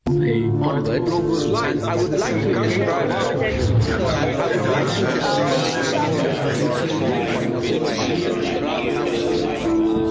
onwards, and I would like to describe and I would like to describe the point of view.